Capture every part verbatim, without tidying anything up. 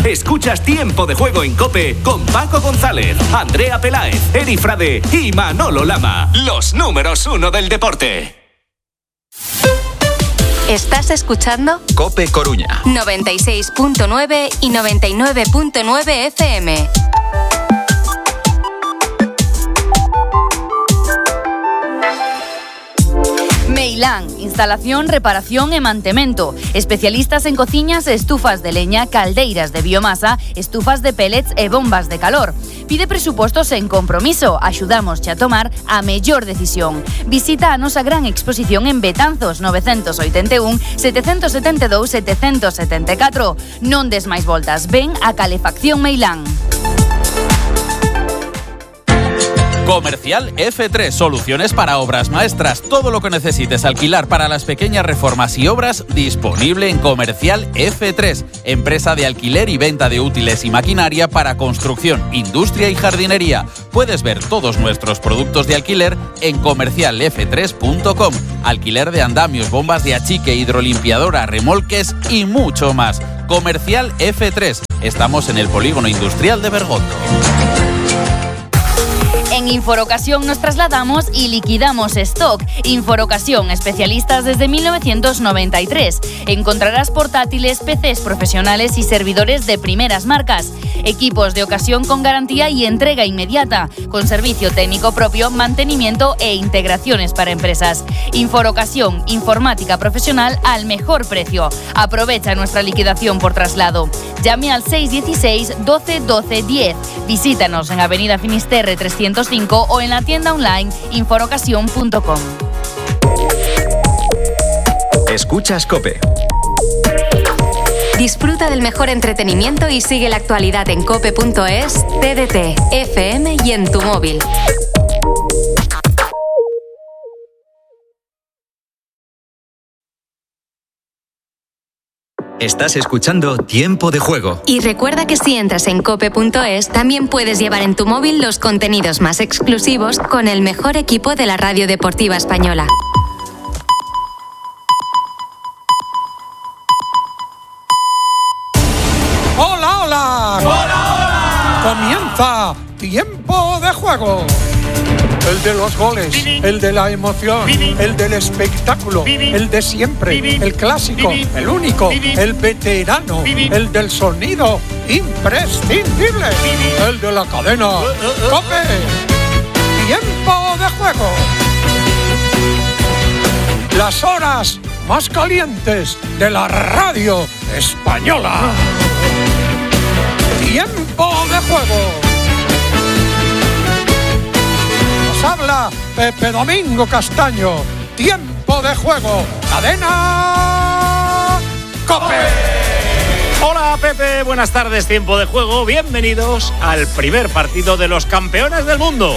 Escuchas Tiempo de Juego en COPE con Paco González, Andrea Peláez, Eri Frade y Manolo Lama. Los números uno del deporte. ¿Estás escuchando? COPE Coruña. noventa y seis punto nueve y noventa y nueve punto nueve F M. Meilán, instalación, reparación e mantemento. Especialistas en cociñas e estufas de leña, caldeiras de biomasa, estufas de pellets e bombas de calor. Pide presupostos en compromiso. Axudamos a tomar a mellor decisión. Visita a nosa gran exposición en Betanzos novecientos ochenta y uno, setecientos setenta y dos, setecientos setenta y cuatro. Non des máis voltas. Ven a Calefacción Meilán. Comercial F tres, soluciones para obras maestras. Todo lo que necesites alquilar para las pequeñas reformas y obras, disponible en Comercial F tres, empresa de alquiler y venta de útiles y maquinaria para construcción, industria y jardinería. Puedes ver todos nuestros productos de alquiler en comercial f tres punto com. Alquiler de andamios, bombas de achique, hidrolimpiadora, remolques y mucho más. Comercial F tres. Estamos en el Polígono Industrial de Bergondo. En Inforocasión nos trasladamos y liquidamos stock. Inforocasión, especialistas desde mil novecientos noventa y tres. Encontrarás portátiles, P Cs profesionales y servidores de primeras marcas. Equipos de ocasión con garantía y entrega inmediata, con servicio técnico propio, mantenimiento e integraciones para empresas. Inforocasión, informática profesional al mejor precio. Aprovecha nuestra liquidación por traslado. Llame al seis uno seis, doce, doce, diez. Visítanos en Avenida Finisterre trescientos cinco o en la tienda online inforocasión punto com. Escuchas COPE. Disfruta del mejor entretenimiento y sigue la actualidad en cope punto es, T D T, F M y en tu móvil. Estás escuchando Tiempo de Juego. Y recuerda que si entras en cope punto es, también puedes llevar en tu móvil los contenidos más exclusivos con el mejor equipo de la radio deportiva española. ¡Hola, hola! ¡Hola, hola! Comienza Tiempo de Juego. El de los goles, el de la emoción, el del espectáculo, el de siempre, el clásico, el único, el veterano, el del sonido imprescindible, el de la cadena COPE. Tiempo de Juego. Las horas más calientes de la radio española. Tiempo de Juego. Habla Pepe Domingo Castaño. Tiempo de Juego. Cadena COPE. Hola Pepe, buenas tardes. Tiempo de Juego. Bienvenidos al primer partido de los campeones del mundo.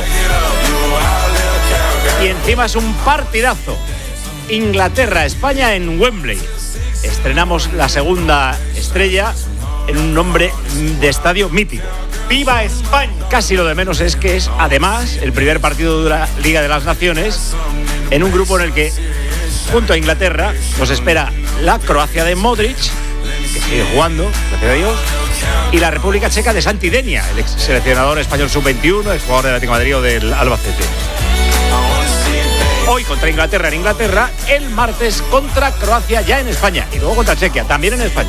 Y encima es un partidazo. Inglaterra-España en Wembley. Estrenamos la segunda estrella en un nombre de estadio mítico. ¡Viva España! Casi lo de menos es que es, además, el primer partido de la Liga de las Naciones en un grupo en el que, junto a Inglaterra, nos espera la Croacia de Modric, que sigue jugando, gracias a Dios, y la República Checa de Santi Denia, el ex seleccionador español sub veintiuno, ex jugador del Atlético de Madrid o del Albacete. Hoy contra Inglaterra en Inglaterra, el martes contra Croacia ya en España, y luego contra Chequia, también en España.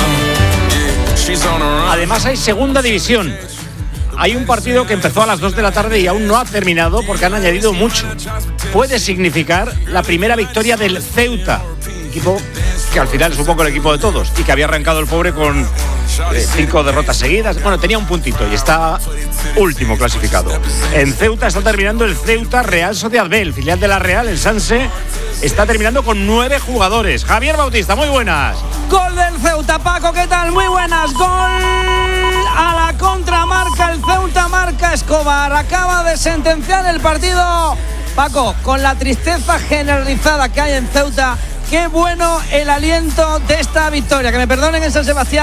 Además hay segunda división. Hay un partido que empezó a las dos de la tarde y aún no ha terminado porque han añadido mucho. Puede significar la primera victoria del Ceuta, equipo que al final es un poco el equipo de todos y que había arrancado el pobre con eh, cinco derrotas seguidas. Bueno, tenía un puntito y está último clasificado. En Ceuta está terminando el Ceuta Real Sociedad B, el filial de la Real, el Sanse, está terminando con nueve jugadores. Javier Bautista, muy buenas. Gol del Ceuta, Paco, ¿qué tal? Muy buenas. Gol a la contramarca, el Ceuta marca Escobar. Acaba de sentenciar el partido. Paco, con la tristeza generalizada que hay en Ceuta, qué bueno el aliento de esta victoria. Que me perdonen en San Sebastián,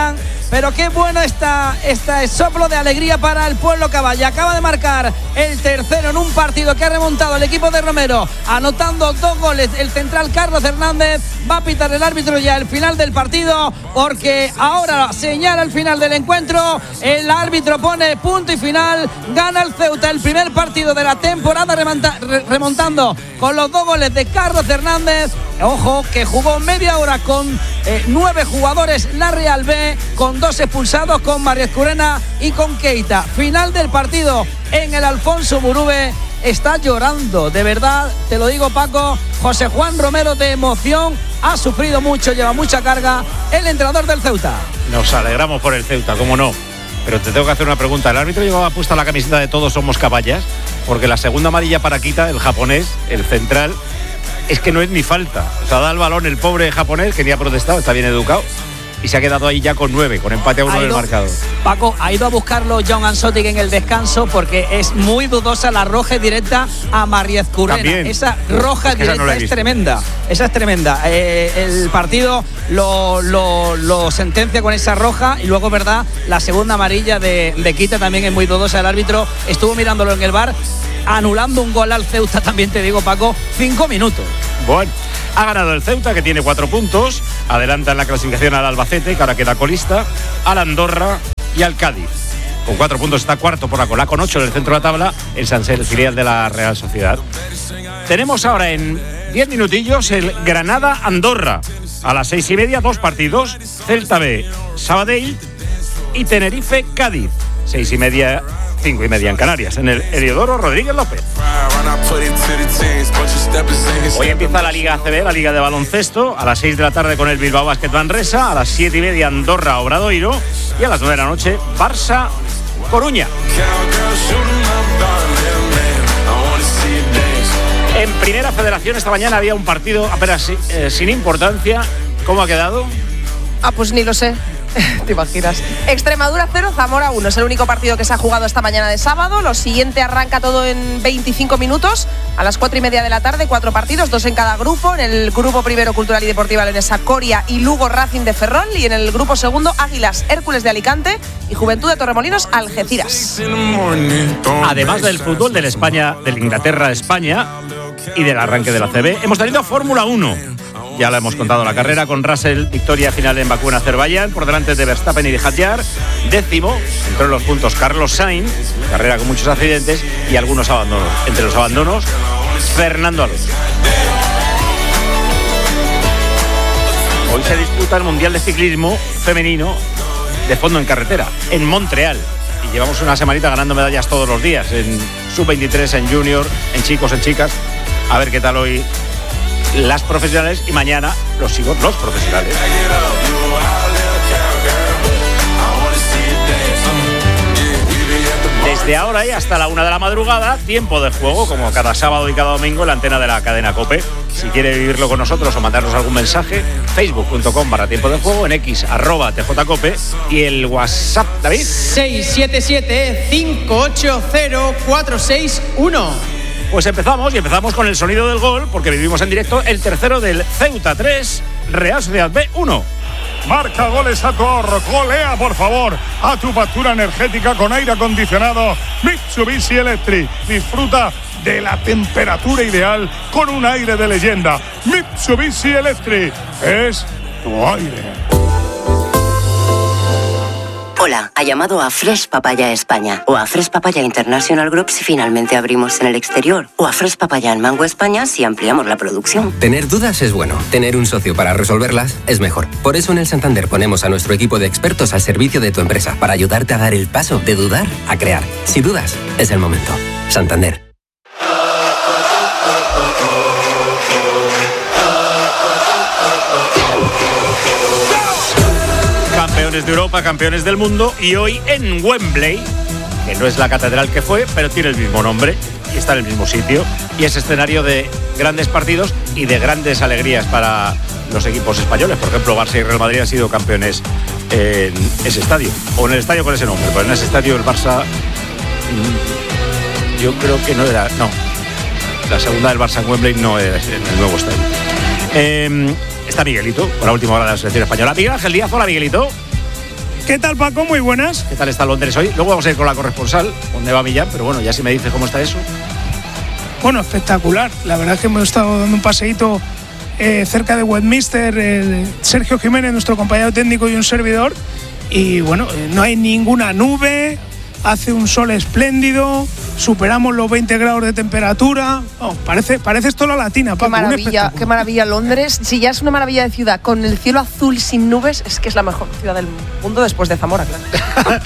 pero qué bueno está este soplo de alegría para el pueblo caballa. Acaba de marcar el tercero en un partido que ha remontado el equipo de Romero, anotando dos goles. El central Carlos Hernández va a pitar el árbitro ya el final del partido, porque ahora señala el final del encuentro. El árbitro pone punto y final. Gana el Ceuta el primer partido de la temporada, remonta, re, remontando con los dos goles de Carlos Hernández. Ojo, que jugó media hora con eh, nueve jugadores la Real B, con dos expulsados, con Mariez Curena y con Keita. Final del partido en el Alfonso Murube. Está llorando, de verdad, te lo digo, Paco. José Juan Romero, de emoción, ha sufrido mucho, lleva mucha carga el entrenador del Ceuta. Nos alegramos por el Ceuta, cómo no. Pero te tengo que hacer una pregunta. ¿El árbitro llevaba puesta la camiseta de Todos Somos Caballas? Porque la segunda amarilla para Keita, el japonés, el central, es que no es ni falta. O sea, da el balón el pobre japonés, que ni ha protestado, está bien educado, y se ha quedado ahí ya con nueve, con empate a uno del marcador. Paco, ha ido a buscarlo John Ansotti en el descanso, porque es muy dudosa la roja directa a Mariez Curena. También. Esa roja es que directa esa no es tremenda. Esa es tremenda. Eh, el partido lo, lo, lo sentencia con esa roja, y luego, verdad, la segunda amarilla de, de Keita también es muy dudosa. El árbitro estuvo mirándolo en el V A R, anulando un gol al Ceuta, también te digo, Paco, cinco minutos. Bueno, ha ganado el Ceuta, que tiene cuatro puntos, adelanta en la clasificación al Albacete, que ahora queda colista, al Andorra y al Cádiz. Con cuatro puntos está cuarto por la cola, con ocho en el centro de la tabla, el Sanse, el filial de la Real Sociedad. Tenemos ahora en diez minutillos el Granada-Andorra. A las seis y media, dos partidos, Celta B, Sabadell y Tenerife-Cádiz. Seis y media, cinco y media en Canarias, en el Heliodoro Rodríguez López. Hoy empieza la Liga A C B, la Liga de Baloncesto, a las seis de la tarde con el Bilbao Basket Manresa, a las siete y media Andorra Obradoiro y a las nueve de la noche Barça Coruña. En Primera Federación esta mañana había un partido apenas eh, sin importancia. ¿Cómo ha quedado? Ah, pues ni lo sé. ¿Te imaginas? Extremadura cero, Zamora uno. Es el único partido que se ha jugado esta mañana de sábado. Lo siguiente arranca todo en veinticinco minutos. A las cuatro y media de la tarde, cuatro partidos, dos en cada grupo. En el grupo primero, Cultural y Deportiva Leonesa, Coria y Lugo Racing de Ferrol. Y en el grupo segundo, Águilas Hércules de Alicante y Juventud de Torremolinos Algeciras. Además del fútbol, del España, del Inglaterra-España y del arranque de la C B, hemos tenido Fórmula uno. Ya lo hemos contado, la carrera con Russell, victoria final en Bakú en Azerbaiyán, por delante de Verstappen y de Hadjar. Décimo, entró en los puntos Carlos Sainz, carrera con muchos accidentes y algunos abandonos. Entre los abandonos, Fernando Alonso. Hoy se disputa el Mundial de Ciclismo Femenino de fondo en carretera, en Montreal. Y llevamos una semanita ganando medallas todos los días, en sub veintitrés, en junior, en chicos, en chicas. A ver qué tal hoy las profesionales y mañana los chicos, los profesionales. Desde ahora y hasta la una de la madrugada, tiempo de juego, como cada sábado y cada domingo en la antena de la cadena COPE. Si quiere vivirlo con nosotros o mandarnos algún mensaje, facebook punto com barra tiempo de juego, en X, arroba tjcope, y el WhatsApp, David. seis siete siete, cinco ocho cero, cuatro seis uno. Pues empezamos, y empezamos con el sonido del gol, porque vivimos en directo el tercero del Ceuta tres, Real Sociedad B uno. Marca goles a tu ahorro, golea por favor a tu factura energética con aire acondicionado Mitsubishi Electric. Disfruta de la temperatura ideal con un aire de leyenda. Mitsubishi Electric es tu aire. Hola, ha llamado a Fresh Papaya España o a Fresh Papaya International Group si finalmente abrimos en el exterior, o a Fresh Papaya en Mango España si ampliamos la producción. Tener dudas es bueno, tener un socio para resolverlas es mejor. Por eso en el Santander ponemos a nuestro equipo de expertos al servicio de tu empresa para ayudarte a dar el paso de dudar a crear. Si dudas, es el momento. Santander. Campeones de Europa, campeones del mundo, y hoy en Wembley, que no es la catedral que fue, pero tiene el mismo nombre y está en el mismo sitio, y es escenario de grandes partidos y de grandes alegrías para los equipos españoles. Por ejemplo, Barça y Real Madrid han sido campeones en ese estadio, o en el estadio con ese nombre, pero en ese estadio el Barça, yo creo que no era, no, la segunda del Barça en Wembley no era en el nuevo estadio. Eh, Está Miguelito, por la última hora de la selección española. Miguel Ángel Díaz, hola Miguelito. ¿Qué tal, Paco? Muy buenas. ¿Qué tal está Londres hoy? Luego vamos a ir con la corresponsal, donde va Millán, pero bueno, ya si me dice cómo está eso. Bueno, espectacular. La verdad es que hemos estado dando un paseíto eh, cerca de Westminster, eh, Sergio Jiménez, nuestro compañero técnico, y un servidor. Y bueno, eh, no hay ninguna nube, hace un sol espléndido, superamos los veinte grados de temperatura. Oh, parece, parece esto la latina, Paco. Qué maravilla, qué maravilla Londres. Si ya es una maravilla de ciudad, con el cielo azul sin nubes, es que es la mejor ciudad del mundo después de Zamora, claro.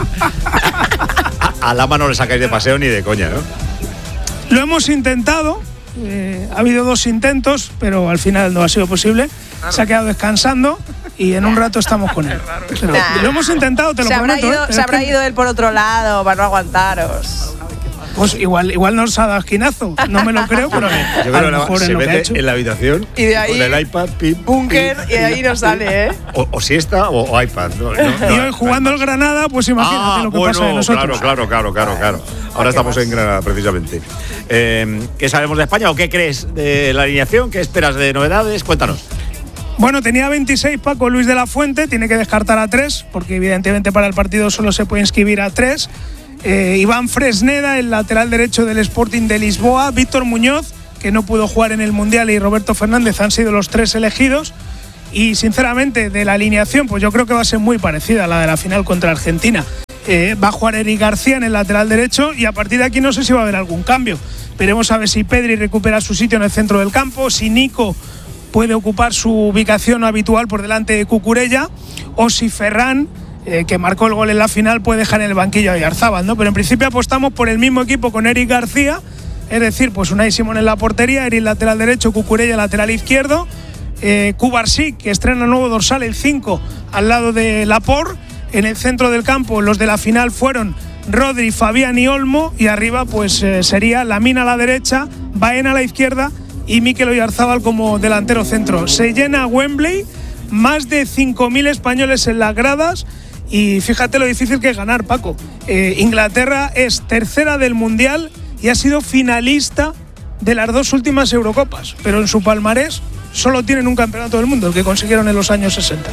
a, a Lama no le sacáis de paseo ni de coña, ¿no? Lo hemos intentado, eh, ha habido dos intentos, pero al final no ha sido posible. Se ha quedado descansando y en un rato estamos con él. Pero nah, lo hemos intentado, te lo se habrá prometo. Ido, ¿eh? Se habrá que... ido él por otro lado para no aguantaros. Pues igual, igual nos ha dado esquinazo, no me lo creo, pero yo creo a lo mejor se en mete en la habitación y de ahí, con el iPad, pim, búnker, y de ahí no sale, ¿eh? O, o siesta o, o iPad. No, no, no, y hoy jugando el Granada, pues imagínate ah, lo que bueno, pasa de nosotros. Claro, claro, claro, claro, claro. Ahora estamos en Granada, precisamente. Eh, ¿Qué sabemos de España o qué crees de la alineación? ¿Qué esperas de novedades? Cuéntanos. Bueno, tenía veintiséis Paco Luis de la Fuente, tiene que descartar a tres, porque evidentemente para el partido solo se puede inscribir a tres. Eh, Iván Fresneda, el lateral derecho del Sporting de Lisboa, Víctor Muñoz, que no pudo jugar en el Mundial, y Roberto Fernández han sido los tres elegidos. Y sinceramente, de la alineación, pues yo creo que va a ser muy parecida a la de la final contra Argentina. Eh, va a jugar Eric García en el lateral derecho y a partir de aquí no sé si va a haber algún cambio. Veremos a ver si Pedri recupera su sitio en el centro del campo, si Nico puede ocupar su ubicación habitual por delante de Cucurella, o si Ferran, Eh, que marcó el gol en la final, puede dejar en el banquillo a Oyarzábal, ¿no? Pero en principio apostamos por el mismo equipo con Eric García, es decir, pues Unai Simón en la portería, Eric lateral derecho, Cucurella lateral izquierdo, eh, Cubarsí, que estrena nuevo dorsal, el cinco, al lado de Laporte. En el centro del campo los de la final fueron Rodri, Fabián y Olmo, y arriba pues eh, sería Lamine a la derecha, Baena a la izquierda y Mikel Oyarzábal como delantero centro. Se llena Wembley, más de cinco mil españoles en las gradas. Y fíjate lo difícil que es ganar, Paco. Eh, Inglaterra es tercera del Mundial y ha sido finalista de las dos últimas Eurocopas, pero en su palmarés solo tienen un campeonato del mundo, el que consiguieron en los años sesenta.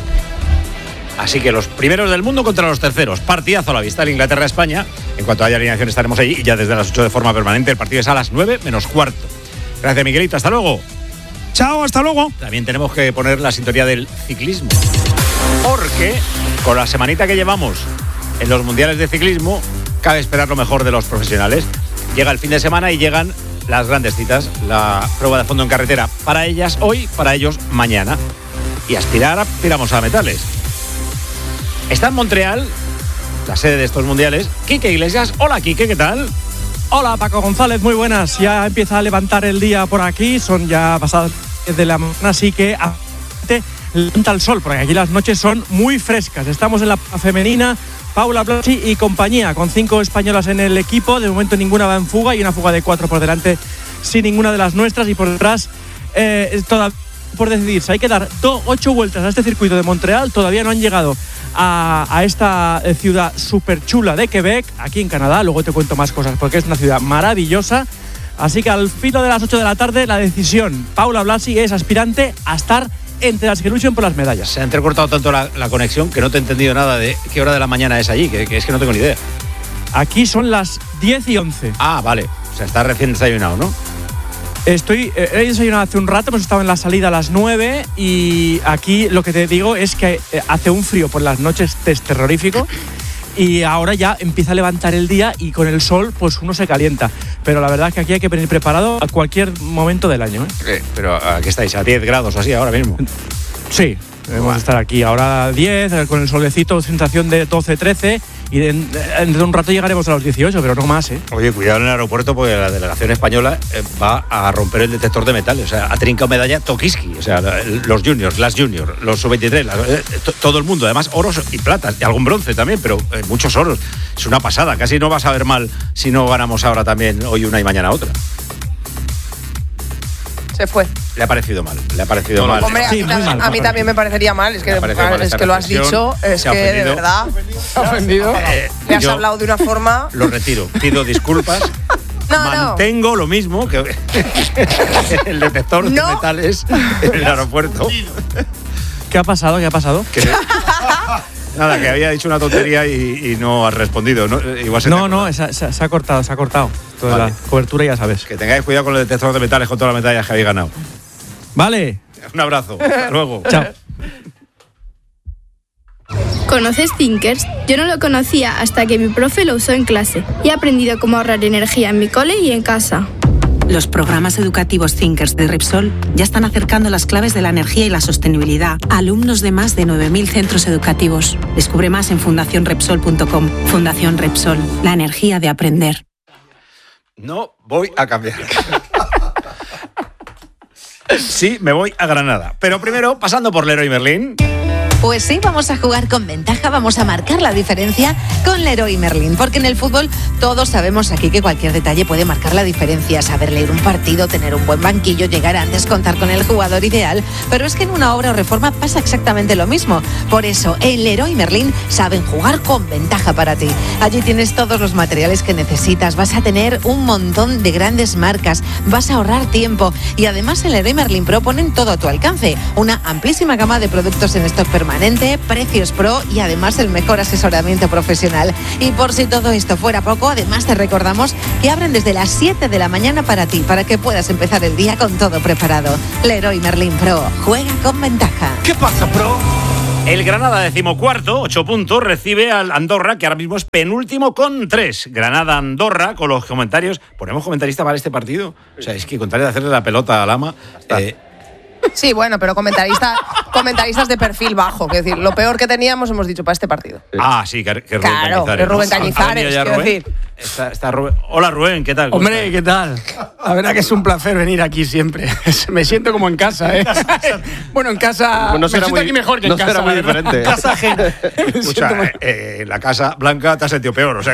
Así que los primeros del mundo contra los terceros. Partidazo a la vista, el Inglaterra-España. En cuanto haya alineación estaremos allí, y ya desde las ocho de forma permanente. El partido es a las nueve menos cuarto. Gracias, Miguelito. Hasta luego. Chao, hasta luego. También tenemos que poner la sintonía del ciclismo, porque con la semanita que llevamos en los mundiales de ciclismo, cabe esperar lo mejor de los profesionales. Llega el fin de semana y llegan las grandes citas, la prueba de fondo en carretera. Para ellas hoy, para ellos mañana. Y aspirar, aspiramos a metales. Está en Montreal, la sede de estos mundiales, Quique Iglesias. Hola, Quique, ¿qué tal? Hola, Paco González, muy buenas. Ya empieza a levantar el día por aquí, son ya pasadas de la mañana, así que levanta el sol, porque aquí las noches son muy frescas. Estamos en la femenina, Paula Blasi y compañía, con cinco españolas en el equipo. De momento ninguna va en fuga y una fuga de cuatro por delante sin ninguna de las nuestras. Y por detrás, eh, todavía por decidirse. Hay que dar dos, ocho vueltas a este circuito de Montreal. Todavía no han llegado a, a esta ciudad súper chula de Quebec, aquí en Canadá. Luego te cuento más cosas porque es una ciudad maravillosa. Así que al filo de las ocho de la tarde, la decisión. Paula Blasi es aspirante a estar entre las que luchan por las medallas. Se ha entrecortado tanto la, la conexión que no te he entendido nada de qué hora de la mañana es allí, que, que es que no tengo ni idea. Aquí son las diez y once. Ah, vale. O sea, está recién desayunado, ¿no? Estoy, eh, he desayunado hace un rato, hemos estado en la salida a las nueve y aquí lo que te digo es que eh, hace un frío por las noches, es terrorífico. Y ahora ya empieza a levantar el día y con el sol pues uno se calienta. Pero la verdad es que aquí hay que venir preparado a cualquier momento del año, ¿eh? ¿Qué? Pero ¿a qué estáis? ¿A diez grados o así ahora mismo? Sí, debemos estar aquí ahora a diez, con el solecito, sensación de doce, trece, y dentro de un rato llegaremos a los dieciocho, pero no más, ¿eh? Oye, cuidado en el aeropuerto porque la delegación española eh, va a romper el detector de metales. O sea, ha trincado medalla Tokiski. O sea, los juniors, las juniors, los sub veintitrés, la, eh, todo el mundo. Además, oros y platas, y algún bronce también, pero eh, muchos oros. Es una pasada. Casi no vas a ver mal si no ganamos ahora también, hoy una y mañana otra. Se fue. Le ha parecido mal, le ha parecido mal. Hombre, a, sí, mí, mal, a mí también me parecería mal, es que, mal es que lo has dicho, es que de verdad. ¿Te ha ofendido? Eh, me has hablado de una forma. Lo retiro, pido disculpas. No, Mantengo no. lo mismo que el detector no. de metales en el aeropuerto. ¿Qué ha pasado? ¿Qué ha pasado? ¿Qué? Nada, que había dicho una tontería y, y no has respondido. No, Igual se no, no, se, se, se ha cortado, se ha cortado. Toda vale. La cobertura ya sabes. Que tengáis cuidado con el detector de metales con todas las medallas que habéis ganado. Vale. Un abrazo. Hasta luego. Chao. ¿Conoces Thinkers? Yo no lo conocía hasta que mi profe lo usó en clase y he aprendido cómo ahorrar energía en mi cole y en casa. Los programas educativos Thinkers de Repsol ya están acercando las claves de la energía y la sostenibilidad a alumnos de más de nueve mil centros educativos. Descubre más en fundación repsol punto com. Fundación Repsol, la energía de aprender. No voy a cambiar. Sí, me voy a Granada. Pero primero, pasando por Leroy Merlin. Pues sí, vamos a jugar con ventaja, vamos a marcar la diferencia con Leroy Merlin, porque en el fútbol todos sabemos aquí que cualquier detalle puede marcar la diferencia, saber leer un partido, tener un buen banquillo, llegar antes, contar con el jugador ideal, pero es que en una obra o reforma pasa exactamente lo mismo. Por eso, en Leroy Merlin saben jugar con ventaja para ti. Allí tienes todos los materiales que necesitas, vas a tener un montón de grandes marcas, vas a ahorrar tiempo y además en Leroy Merlin Pro ponen todo a tu alcance, una amplísima gama de productos en stock permanente, precios pro y además el mejor asesoramiento profesional. Y por si todo esto fuera poco, además te recordamos que abren desde las siete de la mañana para ti, para que puedas empezar el día con todo preparado. Leroy Merlin Pro, juega con ventaja. ¿Qué pasa, Pro? El Granada, decimocuarto, ocho puntos, recibe al Andorra, que ahora mismo es penúltimo con tres. Granada-Andorra, con los comentarios. ¿Ponemos comentarista para este partido? O sea, es que con tal de hacerle la pelota a Lama... Eh, Sí, bueno, pero comentaristas, comentaristas de perfil bajo. Es decir, lo peor que teníamos hemos dicho para este partido. Ah, sí, que, que Rubén claro, Cañizares. Que Rubén Cañizares, quiero Rubén? decir. Está, está Rubén. Hola, Rubén, ¿qué tal? Hombre, ¿estás? ¿Qué tal? La verdad que es un placer venir aquí siempre. Me siento como en casa, ¿eh? Bueno, en casa pues no me siento muy, aquí mejor que no en casa. Será muy diferente. En casa ajena. Escucha, eh, eh, la Casa Blanca te has sentido peor, o sea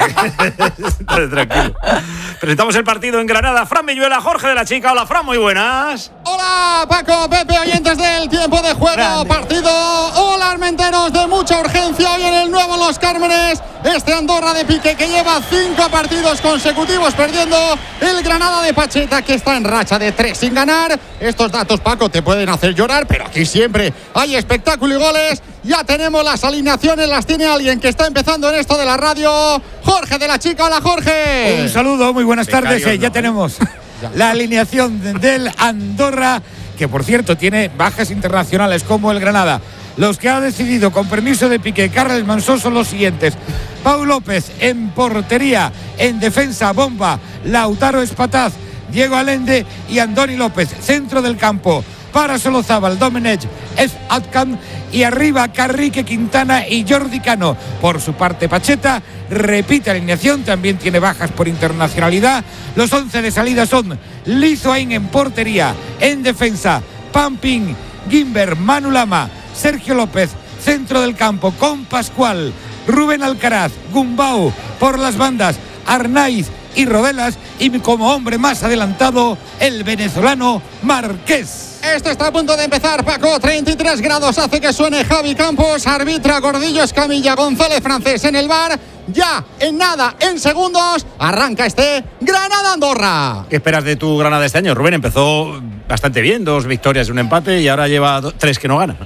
que tranquilo. Presentamos el partido en Granada. Fran Villuela, Jorge de la Chica. Hola, Fran, muy buenas. Hola, Paco, Pepe, oyentes del tiempo de juego. Grande. Partido. Hola, armenteros, de mucha urgencia hoy en el nuevo Los Cármenes. Este Andorra de Piqué que lleva cinco partidos consecutivos perdiendo. El Granada de Pacheta que está en racha de tres sin ganar. Estos datos, Paco, te pueden hacer llorar, pero aquí siempre hay espectáculo y goles. Ya tenemos las alineaciones, las tiene alguien que está empezando en esto de la radio. Jorge de la Chica. Hola, Jorge. Un saludo, muy buenas Becarios, tardes. Eh, ya no, tenemos la alineación del Andorra, que por cierto tiene bajas internacionales como el Granada. Los que ha decidido con permiso de Piqué, Carles Mansó, son los siguientes: Pau López en portería, en defensa Bomba, Lautaro Espataz, Diego Allende y Andoni López. Centro del campo para Solozábal, Domenech, F. Atkan y arriba Carrique, Quintana y Jordi Cano. Por su parte, Pacheta repite alineación, también tiene bajas por internacionalidad. Los once de salida son Lizoain en portería, en defensa Pampín, Guimber, Manu Lama, Sergio López, centro del campo con Pascual, Rubén Alcaraz, Gumbau, por las bandas Arnaiz y Rodelas, y como hombre más adelantado el venezolano Márquez. Esto está a punto de empezar, Paco. treinta y tres grados hace que suene Javi Campos. Arbitra Gordillo Escamilla, González Francés en el bar. Ya, en nada, en segundos, arranca este Granada-Andorra. ¿Qué esperas de tu Granada este año? Rubén empezó bastante bien, dos victorias y un empate, y ahora lleva do- tres que no gana.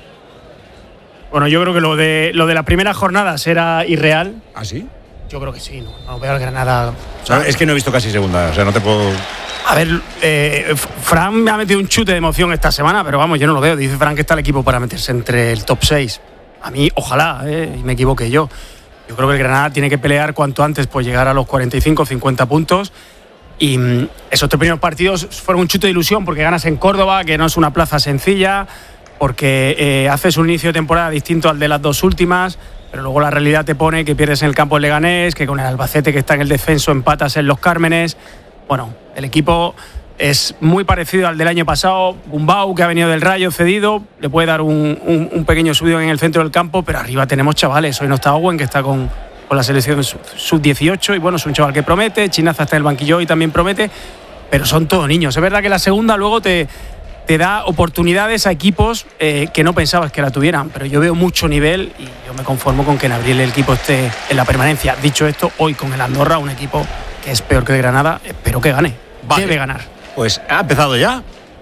Bueno, yo creo que lo de, lo de las primeras jornadas era irreal. ¿Ah, sí? Yo creo que sí, no, no veo al Granada. O sea, es que no he visto casi segunda, o sea, no te puedo... A ver, eh, Fran me ha metido un chute de emoción esta semana, pero vamos, yo no lo veo. Dice Fran que está el equipo para meterse entre el top seis. A mí, ojalá, eh, y me equivoqué yo. Yo creo que el Granada tiene que pelear cuanto antes por llegar a los cuarenta y cinco, cincuenta puntos. Y mmm, esos tres primeros partidos fueron un chute de ilusión porque ganas en Córdoba, que no es una plaza sencilla, porque eh, haces un inicio de temporada distinto al de las dos últimas, pero luego la realidad te pone que pierdes en el campo del Leganés, que con el Albacete que está en el descenso empatas en Los Cármenes. Bueno, el equipo es muy parecido al del año pasado. Gumbau, que ha venido del Rayo cedido, le puede dar un, un, un pequeño subidón en el centro del campo, pero arriba tenemos chavales. Hoy no está Owen, que está con, con la selección sub dieciocho, y bueno, es un chaval que promete. Chinaza está en el banquillo y también promete, pero son todos niños. Es verdad que la segunda luego te, te da oportunidades a equipos eh, que no pensabas que la tuvieran, pero yo veo mucho nivel y yo me conformo con que en abril el equipo esté en la permanencia. Dicho esto, hoy con el Andorra, un equipo que es peor que el Granada, espero que gane. Vale. Debe ganar. Pues ha empezado ya.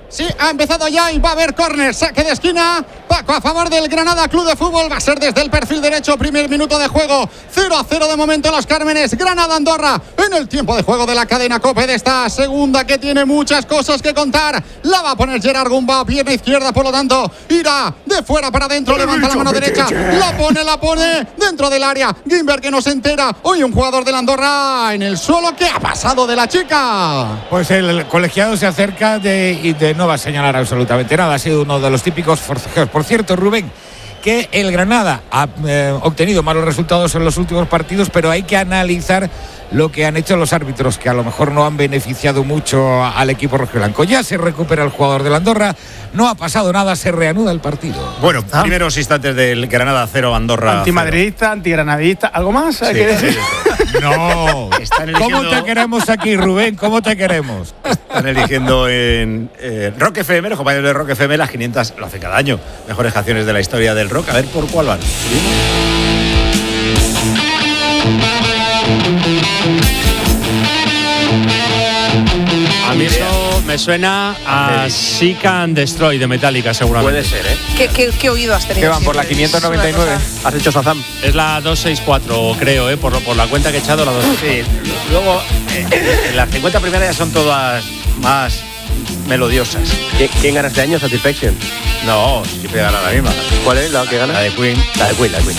Sí, ha empezado ya y va a haber córner, saque de esquina. Paco a favor del Granada Club de Fútbol. Va a ser desde el perfil derecho, primer minuto de juego. cero a cero de momento en Los Cármenes. Granada-Andorra en el tiempo de juego de la cadena COPE de esta segunda, que tiene muchas cosas que contar. La va a poner Gerard Gumba, pierna izquierda, por lo tanto irá de fuera para adentro, levanta la mano derecha, la pone, la pone dentro del área. Gimber, que no se entera. Hoy un jugador del Andorra en el suelo. ¿Qué ha pasado de la chica? Pues el colegiado se acerca de, y de no va a señalar absolutamente nada. Ha sido uno de los típicos forcejeos. Por cierto, Rubén, que el Granada ha eh, obtenido malos resultados en los últimos partidos, pero hay que analizar lo que han hecho los árbitros, que a lo mejor no han beneficiado mucho al equipo rojiblanco. Ya se recupera el jugador del Andorra, no ha pasado nada, se reanuda el partido. Bueno, ah. primeros instantes del Granada cero, Andorra antimadridista, antigranadista, ¿algo más hay sí, que decir? Sí, sí. No, eligiendo... ¿Cómo te queremos aquí, Rubén? ¿Cómo te queremos? Están eligiendo en eh, Rock F M, los compañeros de Rock F M, las quinientas, lo hace cada año, mejores canciones de la historia del rock. A ver por cuál van. A mí eso me suena a Seek and Destroy de Metallica, seguramente. Puede ser, ¿eh? ¿Qué, qué, qué oído has tenido? ¿Qué van por la quinientos noventa y nueve? ¿Has hecho Shazam? Es la doscientos sesenta y cuatro, creo, ¿eh? Por, por la cuenta que he echado, la doscientos sesenta y cuatro. Sí, luego eh, en las cincuenta primeras ya son todas más melodiosas. ¿Quién gana este año? Satisfaction. No, siempre gana la misma. ¿Cuál es la que gana? La de Queen. La de Queen, la de Queen.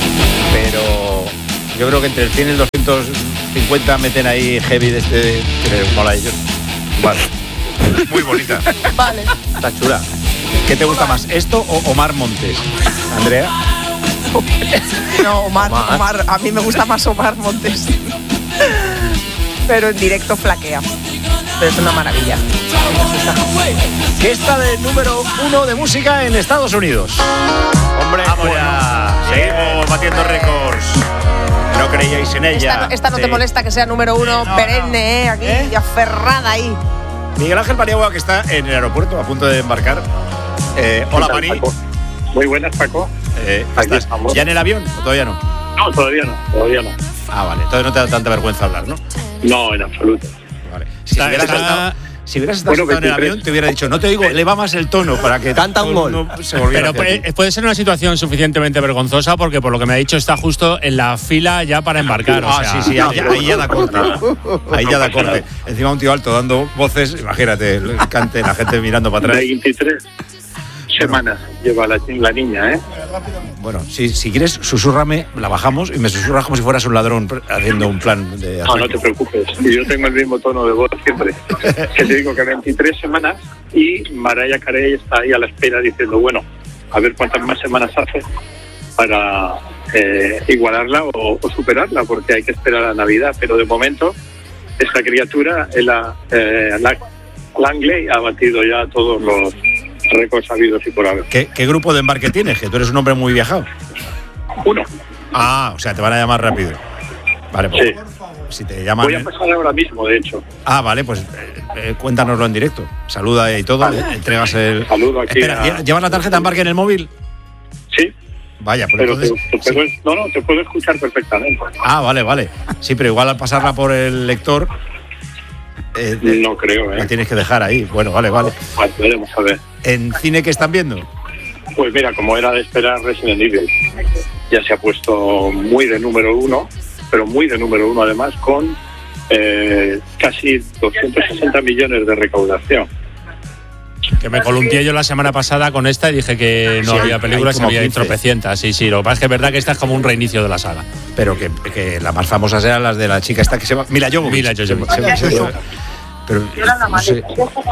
Pero yo creo que entre el cien y el doscientos cincuenta meten ahí heavy de este que les mola a ellos. Vale. Muy bonita. Vale. Está chula. ¿Qué te gusta más, esto o Omar Montes, Andrea? No, Omar, Omar, Omar, a mí me gusta más Omar Montes. Pero en directo flaquea. Pero es una maravilla. ¿Qué está de número uno de música en Estados Unidos? Hombre, vamos bueno, ya. Seguimos batiendo récords. No creíais en ella. Esta, esta no sí. te molesta que sea número uno no, perenne, no. Aquí, ¿eh? Y aferrada ahí. Miguel Ángel Paniagua, que está en el aeropuerto a punto de embarcar. Eh, hola, Pani. Paco? Muy buenas, Paco. Eh, ¿Estás ya en el avión o todavía no? No, todavía no, todavía no. Ah, vale. Entonces no te da tanta vergüenza hablar, ¿no? No, en absoluto. Vale. Si está, hubieras está... estado, si hubieras estado bueno, en el avión, te hubiera dicho, no te digo, eleva más el tono para que canta un gol. No se volviera. Pero puede, puede ser una situación suficientemente vergonzosa porque por lo que me ha dicho está justo en la fila ya para embarcar. Ah, o sea, sí, sí, ahí, ahí ya da corte. Ahí ya da corte. Encima un tío alto dando voces, imagínate, el cante, la gente mirando para atrás. veintitrés semanas lleva la, la niña, ¿eh? Bueno, si, si quieres, susúrrame, la bajamos y me susurras como si fueras un ladrón haciendo un plan de ataque. No, no te preocupes, yo tengo el mismo tono de voz siempre. Que te digo que veintitrés semanas y Mariah Carey está ahí a la espera diciendo, bueno, a ver cuántas más semanas hace para eh, igualarla o, o superarla, porque hay que esperar a la Navidad, pero de momento esta criatura, la, eh, la Langley, ha batido ya todos los récords habidos y por haber. ¿Qué, ¿Qué grupo de embarque tienes? Que tú eres un hombre muy viajado. Uno. Ah, o sea, te van a llamar rápido. Vale, pues sí. Si te llaman. Voy a pasar ahora mismo, de hecho. Ah, vale, pues eh, eh, cuéntanoslo en directo. Saluda y todo, vale. eh, entregas el. Saludo aquí. Espera, a... ¿llevas la tarjeta de embarque en el móvil? Sí. Vaya, pues pero entonces. Te, te puedes, no, no, te puedo escuchar perfectamente. Ah, vale, vale. Sí, pero igual al pasarla por el lector. Eh, de, no creo, ¿eh? La tienes que dejar ahí. Bueno, vale, vale. Vale, veremos a ver. ¿En cine qué están viendo? Pues mira, como era de esperar, Resident Evil ya se ha puesto muy de número uno, pero muy de número uno además, con eh, casi doscientos sesenta millones de recaudación. Que me columpié yo la semana pasada con esta y dije que no sí, había películas, y había tropecientas. Sí, sí, lo que pasa es que es verdad que esta es como un reinicio de la saga. Pero que, que las más famosas eran las de la chica esta que se llama Mila Jovovich. Mila Jovovich. Se, se, se, se, pero, no sé.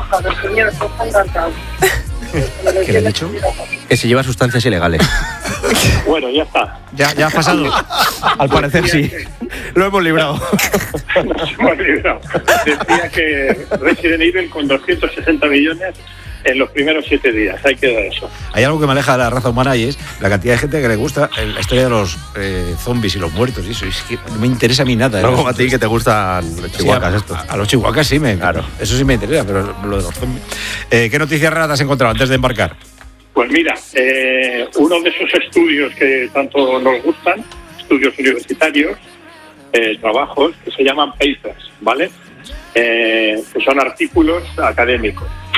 ¿Qué le he dicho? Que se lleva sustancias ilegales. Bueno, ya está. ¿Ya, ya ha pasado? Al parecer sí. Lo hemos librado. Nos hemos librado. Decía que Resident Evil con doscientos sesenta millones en los primeros siete días. Hay que dar eso. Hay algo que me aleja de la raza humana y es la cantidad de gente que le gusta la historia de los eh, zombies y los muertos. Y eso es que no me interesa a mí nada. No, como a ti que te gustan los chihuahuas. Sí, a, estos. A, a los chihuahuas sí, me, claro. Eso sí me interesa, pero lo de los zombies. Eh, ¿Qué noticias raras te has encontrado antes de embarcar? Pues mira, eh, uno de esos estudios que tanto nos gustan, estudios universitarios, eh, trabajos que se llaman papers, ¿vale? Eh, que son artículos académicos.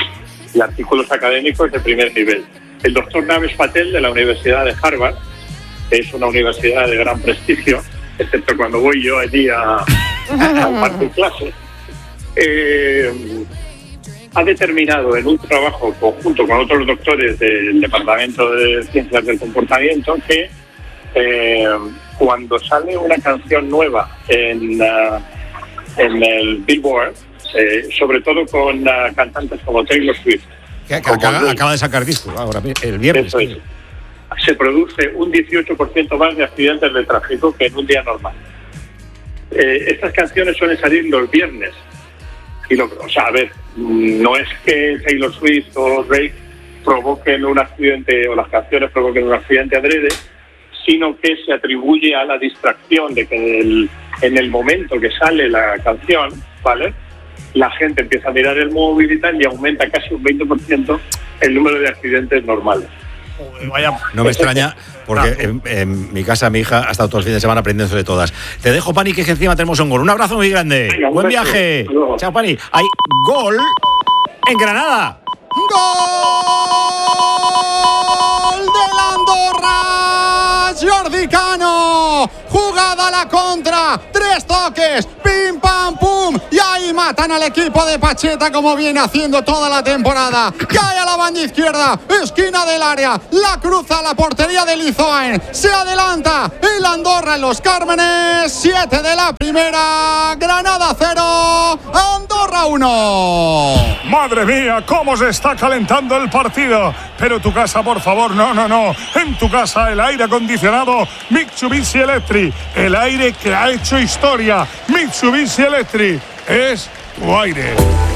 y artículos académicos de primer nivel. El doctor Navesh Patel, de la Universidad de Harvard, que es una universidad de gran prestigio, excepto cuando voy yo allí a, a impartir clases, eh, ha determinado en un trabajo conjunto con otros doctores del Departamento de Ciencias del Comportamiento que eh, cuando sale una canción nueva en, uh, en el Billboard, eh, sobre todo con uh, cantantes como Taylor Swift, que acaba, acaba de sacar disco ahora el viernes. Eso es. Se produce un dieciocho por ciento más de accidentes de tráfico que en un día normal. Eh, estas canciones suelen salir los viernes. Y lo, o sea, a ver, no es que Taylor Swift o Drake provoquen un accidente o las canciones provoquen un accidente adrede, sino que se atribuye a la distracción de que en el, en el momento que sale la canción, ¿vale?, la gente empieza a mirar el móvil y tal y aumenta casi un veinte por ciento el número de accidentes normales. No me extraña, porque en, en mi casa mi hija ha estado todo el fin de semana aprendiéndose de todas. Te dejo, Pani, que encima tenemos un gol. Un abrazo muy grande. Venga, buen viaje. Chao, Pani. Hay gol en Granada. ¡Gol del Andorra! Jordi Cano. Jugada a la contra. Tres toques. Pim, pam, pum. Y ahí matan al equipo de Pacheta como viene haciendo toda la temporada. Cae a la banda izquierda. Esquina del área. La cruza a la portería de Lizoen. Se adelanta el Andorra en los Cármenes. Siete de la primera. Granada cero. Andorra uno. Madre mía, cómo se está calentando el partido. Pero tu casa, por favor, no, no, no. En tu casa el aire acondicionado Mitsubishi Electric. El aire que ha hecho historia. Mitsubishi Electric es tu aire.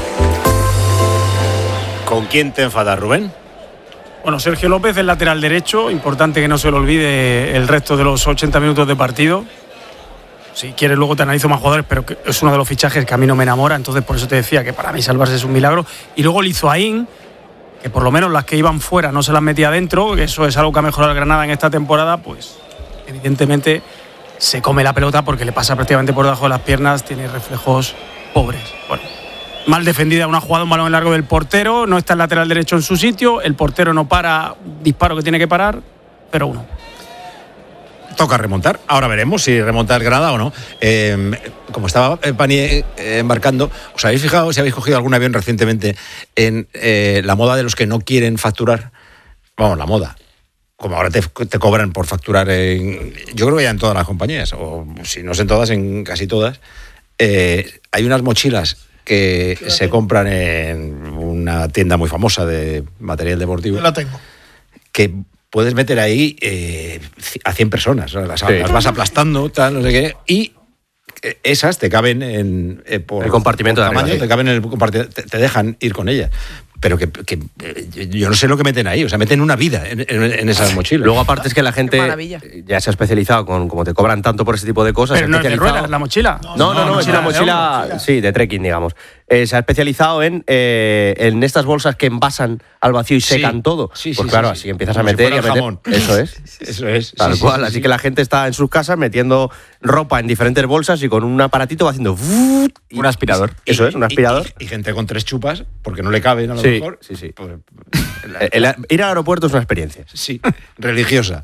¿Con quién te enfadas, Rubén? Bueno, Sergio López, el lateral derecho. Importante que no se le olvide el resto de los ochenta minutos de partido. Si quieres luego te analizo más jugadores, pero que es uno de los fichajes que a mí no me enamora. Entonces por eso te decía que para mí salvarse es un milagro. Y luego Lizoaín, que por lo menos las que iban fuera no se las metía dentro, que eso es algo que ha mejorado el Granada en esta temporada, pues evidentemente se come la pelota porque le pasa prácticamente por debajo de las piernas, tiene reflejos pobres. Bueno, mal defendida una jugada, un balón largo del portero, no está el lateral derecho en su sitio, el portero no para, disparo que tiene que parar, pero uno. Toca remontar, ahora veremos si remonta el Granada o no. Eh, como estaba Pani eh, embarcando, ¿os habéis fijado si habéis cogido algún avión recientemente en eh, la moda de los que no quieren facturar? Vamos, la moda. Como ahora te, te cobran por facturar, en, yo creo que ya en todas las compañías, o si no es en todas, en casi todas, eh, hay unas mochilas que se compran en una tienda muy famosa de material deportivo. Yo la tengo. Que puedes meter ahí eh, a cien personas, ¿no? las, sí. las vas aplastando, tal, no sé qué, y esas te caben en eh, por el compartimento por de tamaño, arriba, te caben en el compartimento, te, te dejan ir con ellas. Pero que, que yo no sé lo que meten ahí, o sea, meten una vida en, en, en esas mochilas. Luego, aparte, es que la gente ya se ha especializado, con como te cobran tanto por ese tipo de cosas. Pero no es de ruedas, la mochila. No, no, no, no es una mochila, mochila, sí, de trekking, digamos. Eh, se ha especializado en, eh, en estas bolsas que envasan al vacío y sí, secan todo. Sí, sí, pues sí, claro, sí, así empiezas como a meter si y a meter. jamón. Eso es. Eso es. Tal sí, cual. sí, así sí. que la gente está en sus casas metiendo ropa en diferentes bolsas y con un aparatito va haciendo y, un aspirador. Y, eso es, un aspirador. Y, y, y gente con tres chupas, porque no le caben a lo sí, mejor. Sí, sí. Pues, el, el, ir al aeropuerto es una experiencia. Sí, religiosa.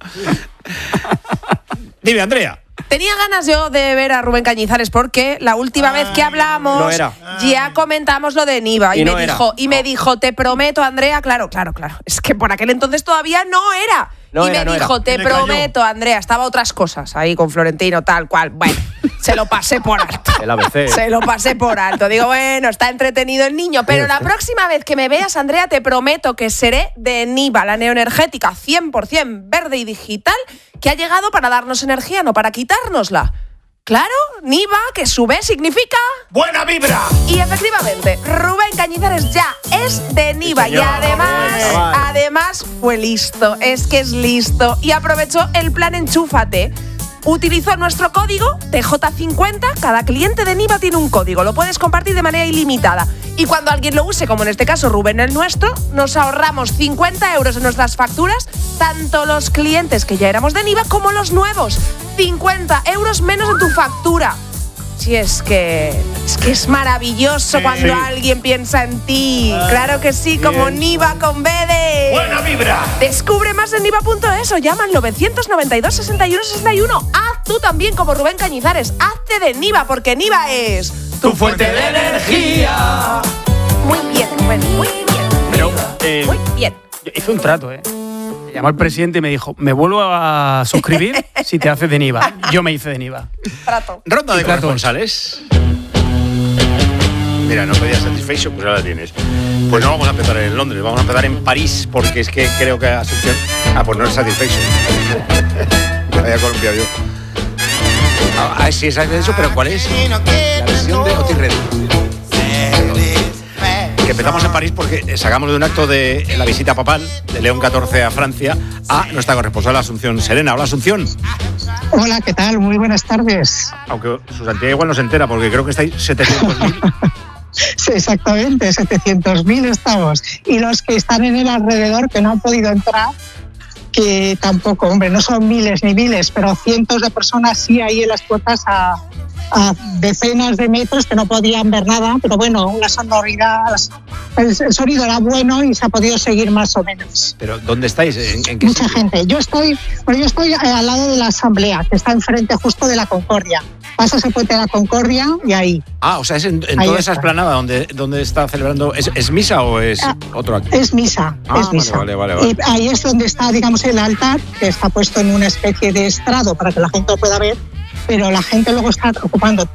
Dime, Andrea. Tenía ganas yo de ver a Rubén Cañizares porque la última ah, vez que hablamos no era. ya comentamos lo de Niva y, y no me era. dijo y me dijo te prometo, Andrea, claro, claro, claro, es que por aquel entonces todavía no era. No y era, me no dijo, era. te prometo, Andrea, estaba otras cosas ahí con Florentino, tal cual. Bueno, se lo pasé por alto. El A B C. Se lo pasé por alto. Digo, bueno, está entretenido el niño, pero la próxima vez que me veas, Andrea, te prometo que seré de Niva, la neoenergética cien por ciento verde y digital, que ha llegado para darnos energía, no para quitárnosla. Claro, Niva, que su B significa ¡buena vibra! Y efectivamente, Rubén Cañizares ya es de Niva sí, y además, además fue listo, es que es listo y aprovechó el plan Enchúfate. Utilizó nuestro código T J cincuenta, cada cliente de Niva tiene un código, lo puedes compartir de manera ilimitada. Y cuando alguien lo use, como en este caso Rubén el nuestro, nos ahorramos cincuenta euros en nuestras facturas, tanto los clientes que ya éramos de Niva como los nuevos. cincuenta euros menos en tu factura. Pachi, es que es que es maravilloso Sí. cuando alguien piensa en ti. Claro que sí, como bien. Niva con B de ¡Buena vibra! Descubre más en niva punto es o llama al nueve nueve dos, seis uno, seis uno. Haz tú también como Rubén Cañizares. Hazte de Niva, porque Niva es Tu fuente de energía. Muy bien, Rubén, muy bien. Pero, eh, Muy bien. yo hice un trato, ¿eh? Me llamó el presidente y me dijo, me vuelvo a suscribir si te haces de Niva. Yo me hice de Niva. Trato. Ronda de Y trato. corresponsales. Mira, no pedías Satisfaction, pues ahora la tienes. Pues no vamos a empezar en Londres, vamos a empezar en París, porque es que creo que Asunción... Ah, pues no es Satisfaction. Me había columpiado yo. Ah, sí, es eso, pero ¿cuál es? La versión de Otis Redding. Que empezamos en París porque sacamos de un acto de la visita papal de León catorce a Francia a nuestra corresponsal Asunción Serena. Hola, Asunción. Hola, ¿qué tal? Muy buenas tardes. Aunque su santidad igual no se entera porque creo que estáis setecientos mil. Sí, exactamente, setecientos mil estamos. Y los que están en el alrededor que no han podido entrar, que tampoco, hombre, no son miles ni miles, pero cientos de personas sí ahí en las puertas a, a decenas de metros que no podían ver nada, pero bueno, la sonoridad, el, el sonido era bueno y se ha podido seguir más o menos. Pero ¿dónde estáis? ¿En, en qué Mucha sitio? gente. Yo estoy, bueno, yo estoy al lado de la Asamblea, que está enfrente justo de la Concordia. Pasas el puente de la Concordia y ahí. Ah, o sea, es en, en Ahí toda está. esa explanada donde, donde está celebrando. ¿Es, es misa o es Ah, otro acto? Es misa, Ah, es misa. vale, vale, vale, Y ahí es donde está, digamos, el altar, que está puesto en una especie de estrado para que la gente lo pueda ver, pero la gente luego está ocupando